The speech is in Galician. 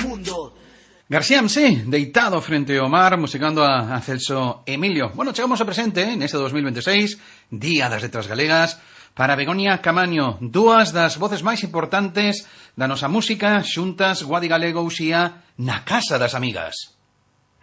mundo. García MC, deitado frente ao mar, musicando a Celso Emilio. Bueno, chegamos ao presente, neste 2026, Día das Letras Galegas, para Begoña Camaño, dúas das voces máis importantes da nosa música xuntas Guadi Galego Uxía na Casa das Amigas.